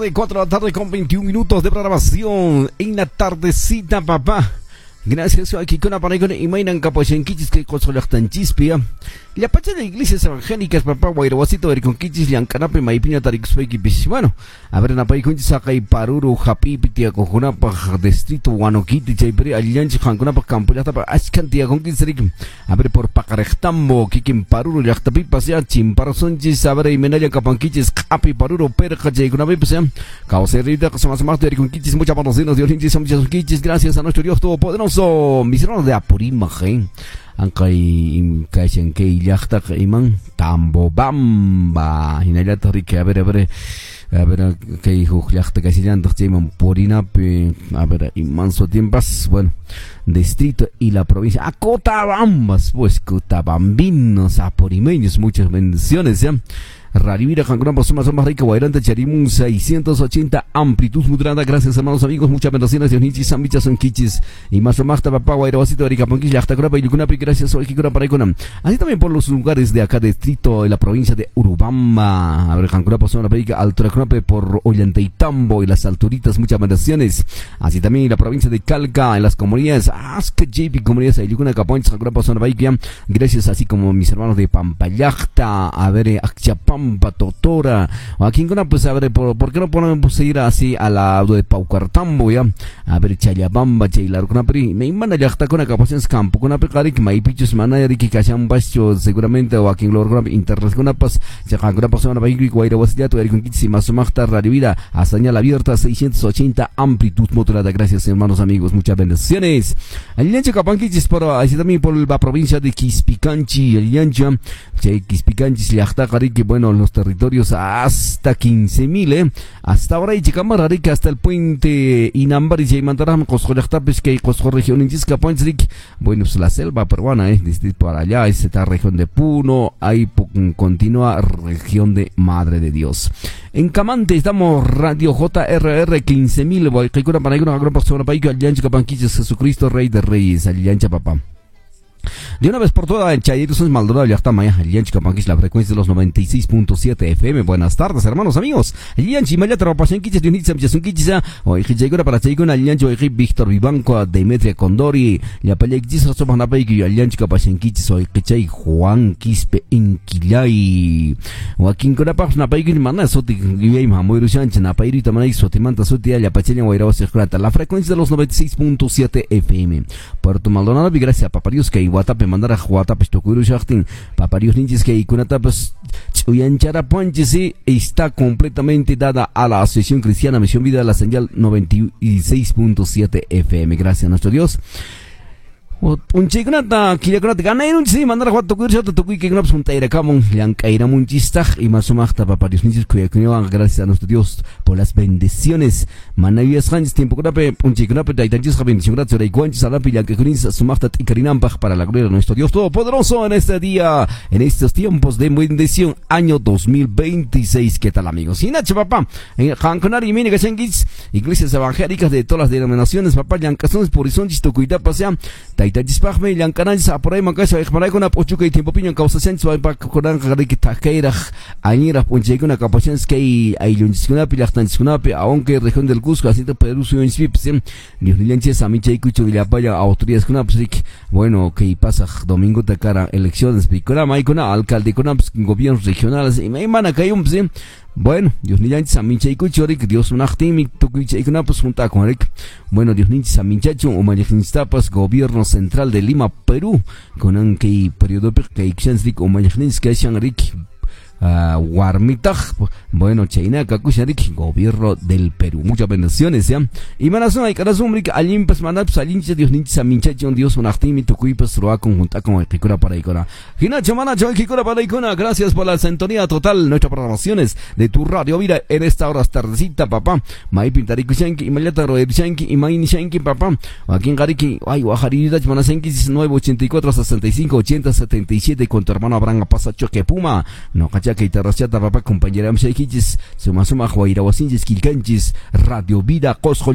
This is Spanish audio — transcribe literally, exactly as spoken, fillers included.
cuatro de la tarde con veintiún minutos de programación en la tardecita, papá. Gracias a Kikona Paragon y Mainan Capoyenquichis que consolactan chispia. La pacha de iglesias evangélicas, papá, guairabacito de Conquichis, Yancanape, Maipina, Tarixpeki, bueno, a ver, Napai Conchis, Akai, Paruru, Hapi, Pitia, Cojunapa, Distrito, Guanoquiti, Chaipri, Alianchi, Hanconapa, Campulata, Ascantia, Conquistrik, a ver, por Pacarectambo, Kikin, Paruru, Yactapi, Pasea, Chimparasonchis, a ver, y Menaya, Capanquichis, Capi, Paruru, Perca, Jaicunapi, Pasea, Causerita, que somos más de Conquichis, muchas patrocinas de Olinchis, muchas Conquichis, gracias a nuestro Dios Todopoderoso, mis hermanos de Apurimaje. Angkay kaisen kay yakta iman tambo bamba hinayata rike a ver a ver a ver kay hu yakta kaisilan iman porina pe a ver iman so tiempas bueno distrito y la provincia a Cotabambas pues cotabambinos aporimeños muchas bendiciones ya. Rarivira, Cancún, Posoma, Somos Rica, Guairante, Charimun, seiscientos ochenta, amplitud moderada, gracias hermanos amigos, muchas bendiciones, Dionichis, Sambichas, son Kichis, y más o más, Papá, Guairabacito, Erika, Ponquis, Yachtagrapa, y Yucunapi, gracias, hoy Kikura Paraicona. Así también por los lugares de acá, distrito, en la provincia de Urubamba, a ver, Cancún, Posoma, Rica, Altoracunape, por Ollantaytambo, y las alturitas, muchas bendiciones. Así también en la provincia de Calca, en las comunidades, Asque, J P, comunidades, y Yucuna, Caponch, Cancún, Posoma, Rica, gracias, así como mis hermanos de Pampayacta, a ver, Acchapam, Totora, o aquí en Cona, pues a ver, ¿por, ¿por qué no podemos ir así a la de Paucartambo, ya? A ver, Chayabamba, Chaylar, con apri, me imana ya está con la capacidad campo, con apri, caric, maipichos, manayari, que cachan bacho, seguramente, o aquí en Lord Internet, con apas, se han con apas, una baigui, guairabastia, tu ericon kitsi, más o más, rarivida, a señal abierta, seiscientos ochenta, amplitud modulada, gracias, hermanos amigos, muchas bendiciones. El Yancho Capanquichis, por así también por la provincia de Quispicanchi, el Yancho, Quispicanchi, ya está, caric, bueno, los territorios hasta quince mil, eh. Hasta ahora y Chicamara Rica hasta el puente Inambari y Mantaram, Coscolectapes, que Cosco región en Chiscapointric, bueno, pues la selva peruana, eh, desde para allá, es esta región de Puno, ahí continúa región de Madre de Dios. En Camante estamos Radio J R R quince mil, voy a cura para ir a una gran persona para ir al Yancha Capanquiches, Jesucristo, Rey de Reyes, al Yancha Papá. De una vez por todas, en Chayitos Maldonado, ya está Maya, el Yanchi Capanquis, la frecuencia de los noventa y seis punto siete F M. Buenas tardes, hermanos, amigos. El Yanchi Maya Trapasen Kichis, Dionitza, Mchasun Kichisa, o Hijaycura para Chaycuna, el Yanchi, o Víctor Vivanco, Demetria Condori, y a Pelekis, Sopanapaiki, el Yanchi Capasen Kichis, o Hichay Juan Quispe Inquilay, o aquí en Corapax, Napaiki, Mana, Soti, Guima, Moirushancha, Napairi, Tamanay, Sotimanta, Sotia, y a Pachelia, Guairao, Secreta, la frecuencia de los noventa y seis punto siete F M. Puerto Maldonado, y gracias a Paparios que Guatape mandar a Guatape Tokuru Shachtin, Paparios Ninjas que Ikunatapas Chuyanchara Ponchesi está completamente dada a la Asociación Cristiana Misión Vida, la señal noventa y seis punto siete F M. Gracias a nuestro Dios. Un chignata, Kilakonata, Ganairun, sí, mandar a Guatakur, Shata Tokui, que no son Taira Camon, Yankaira Munchistag y más o más Paparios Ninjas que gracias a nuestro Dios por las bendiciones. Manavías Hans, tiempo grape, un chignapa, Taitanchis, bendición gracias, Reiguanchis, Alapi, Yankakunis, Sumachtat y Karinampach para la gloria de nuestro Dios Todopoderoso en este día, en estos tiempos de bendición, año dos mil veintiséis. ¿Qué tal, amigos? Y Nacho, papá, en Hanconar y Minigashengis, iglesias evangélicas de todas las denominaciones, papá, Yancasones, Porizonchis, Tocuitapa, sea, Taitanchispachme, Yancananchis, Aporay, Macasa, Ejmaray, Pochuca y Tiempo Piño, Causa Senso, Coran, Riquitaqueirach, Añira, Poncheguna, Capachansky, Ayunchikunapi, Lachtanchikunapi, aunque región del Cusco, así de Perú, Suyo, Insvipse, Diosnilanches, Amicha y Cucho, Villapaya, autoridades Kunapsik, bueno, que pasa domingo de cara elecciones, Picona, Maicona, alcalde Kunaps, gobiernos regionales, y me van a caer un pse. Bueno, Dios ni antes a mincha y cuchorik, Dios un actimi, tucuicha y kunapos junta con Rick. Bueno, Dios ni a minchacho, o mayajinstapas, gobierno central de Lima, Perú, con anque periodo que ixansrik, o mayajins que hayan Rick. Uh, Warmitag, bueno, China, Kakusharik, gobierno del Perú. Muchas bendiciones, ¿ya? Y manazón, hay cara sumrik, alimpas, manaps, alinches, Dios ninchis, a minchacho, Dios un actimi, tucuipas, roa, conjunta con el Kikura para Icona. Ginacho, manacho, el Kikura para Icona, gracias por la sintonía total, nuestras programaciones de tu radio vida en esta hora tardecita, papá. Mai Pintariku Shanki, y Mayata Roer Shanki, y Maini Shanki, papá. Aquí en Gariki, ay, Guajarida, Manasenki, nueve ochenta y cuatro, sesenta y cinco, ochenta, setenta y siete, con tu hermano Abraham Pasacho, que Puma, no, cacha. Que Terrachata, papá, compañera Mshaikichis, Suma Suma, Huayra Wasinchis, Kilkanchis, Radio Vida, Cosco.